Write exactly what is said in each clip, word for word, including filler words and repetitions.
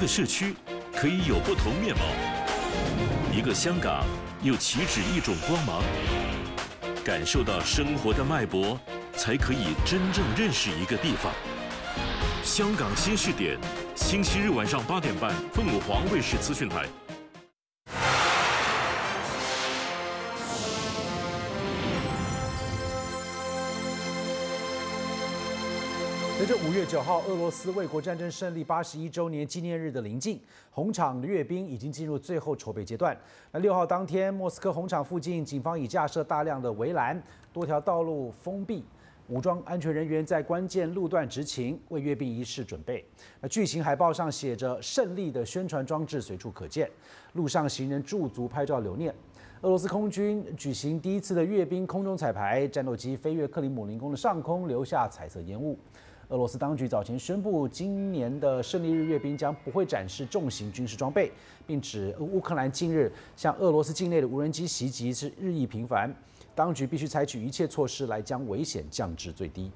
个社区可以有不同面貌，一个香港又岂止一种光芒？感受到生活的脉搏，才可以真正认识一个地方。香港新视点，星期日晚上八点半，凤凰卫视资讯台。 随着五月九号俄罗斯卫国战争胜利八十一周年纪念日的临近，红场阅兵已经进入最后筹备阶段。那六号当天，莫斯科红场附近，警方已架设大量的围栏，多条道路封闭，武装安全人员在关键路段执勤，为阅兵仪式准备。那巨型海报上写着“胜利”的宣传装置随处可见，路上行人驻足拍照留念。 俄罗斯空军举行第一次的阅兵空中彩排，战斗机飞越克里姆林宫的上空，留下彩色烟雾。俄罗斯当局早前宣布，今年的胜利日阅兵将不会展示重型军事装备，并指乌克兰近日向俄罗斯境内的无人机袭击是日益频繁，当局必须采取一切措施来将危险降至最低。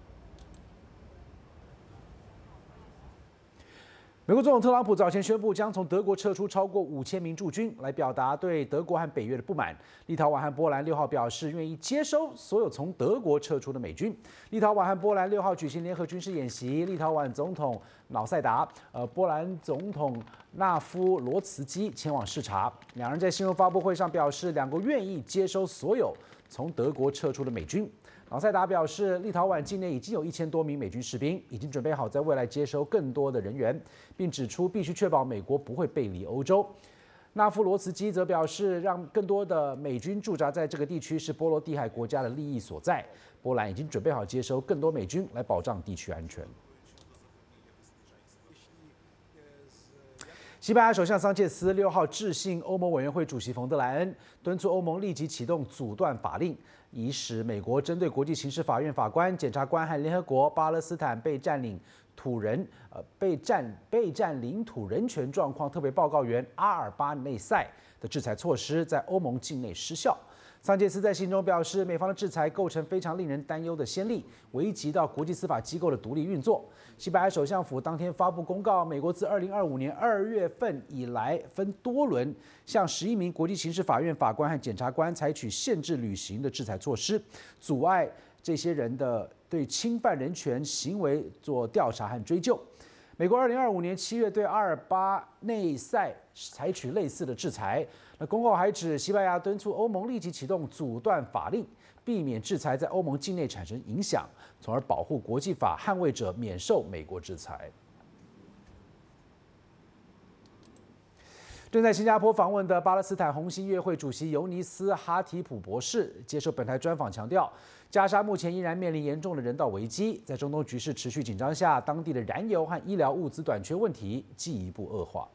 美国总统特朗普早前宣布，将从德国撤出超过五千名驻军，来表达对德国和北约的不满。立陶宛和波兰六号表示愿意接收所有从德国撤出的美军。立陶宛和波兰六号举行联合军事演习，立陶宛总统瑙塞达、呃，波兰总统纳夫罗茨基前往视察。两人在新闻发布会上表示，两国愿意接收所有从德国撤出的美军。 瑙塞达表示，立陶宛境内已经有一千多名美军士兵，已经准备好在未来接收更多的人员，并指出必须确保美国不会背离欧洲。纳夫罗茨基则表示，让更多的美军驻扎在这个地区是波罗的海国家的利益所在。波兰已经准备好接收更多美军来保障地区安全。 西班牙首相桑切斯六号致信欧盟委员会主席冯德莱恩，敦促欧盟立即启动阻断法令，以使美国针对国际刑事法院法官、检察官和联合国巴勒斯坦被占领土人呃被占被占领土人权状况特别报告员阿尔巴内塞的制裁措施在欧盟境内失效。 桑切斯在信中表示，美方的制裁构成非常令人担忧的先例，危及到国际司法机构的独立运作。西班牙首相府当天发布公告，美国自二零二五年二月份以来，分多轮向十一名国际刑事法院法官和检察官采取限制履行的制裁措施，阻碍这些人的对侵犯人权行为做调查和追究。 美国二零二五年七月对阿尔巴内塞采取类似的制裁。那公告还指，西班牙敦促欧盟立即启动阻断法令，避免制裁在欧盟境内产生影响，从而保护国际法捍卫者免受美国制裁。 正在新加坡访问的巴勒斯坦红新月会主席尤尼斯·哈提普博士接受本台专访强调，加沙目前依然面临严重的人道危机，在中东局势持续紧张下，当地的燃油和医疗物资短缺问题进一步恶化。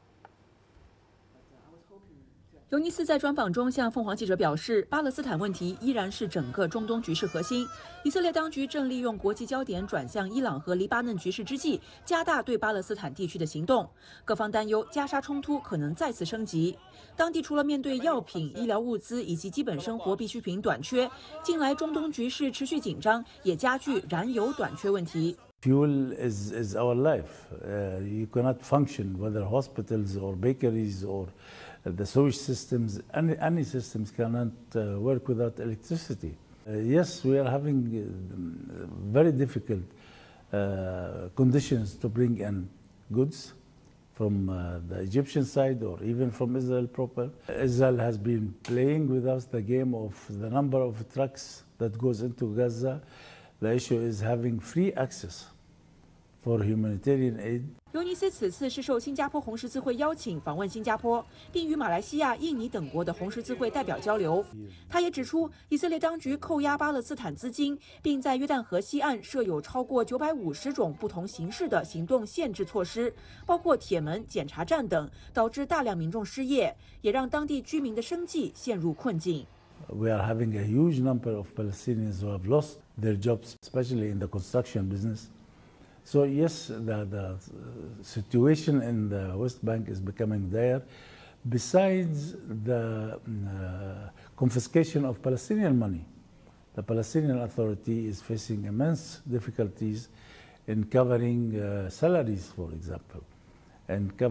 尤尼斯在专访中向凤凰记者表示，巴勒斯坦问题依然是整个中东局势核心。以色列当局正利用国际焦点转向伊朗和黎巴嫩局势之际，加大对巴勒斯坦地区的行动。各方担忧加沙冲突可能再次升级。当地除了面对药品、医疗物资以及基本生活必需品短缺，近来中东局势持续紧张，也加剧燃油短缺问题。 Fuel is, is our life. Uh, you cannot function, whether hospitals or bakeries or the sewage systems, any, any systems cannot uh, work without electricity. Uh, yes, we are having uh, very difficult uh, conditions to bring in goods from uh, the Egyptian side or even from Israel proper. Israel has been playing with us the game of the number of trucks that goes into Gaza. The issue is having free access for humanitarian aid. 尤尼斯此次是受新加坡红十字会邀请访问新加坡，并与马来西亚、印尼等国的红十字会代表交流。他也指出，以色列当局扣押巴勒斯坦资金，并在约旦河西岸设有超过九百五十种不同形式的行动限制措施，包括铁门、检查站等，导致大量民众失业，也让当地居民的生计陷入困境。 We are having a huge number of Palestinians who have lost their jobs, especially in the construction business. So yes, the, the situation in the West Bank is becoming dire. Besides the uh, confiscation of Palestinian money, the Palestinian Authority is facing immense difficulties in covering uh, salaries, for example, and